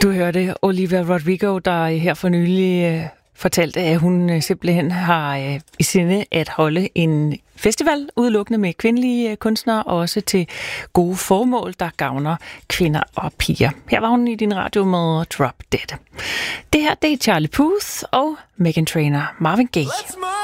Du hørte Olivia Rodrigo, der her for nylig fortalte, at hun simpelthen har i sinde at holde en festival udelukkende med kvindelige kunstnere, og også til gode formål, der gavner kvinder og piger. Her var hun i din radio med Drop Dead. Det her, det er Charlie Puth og Meghan Trainor, Marvin Gaye.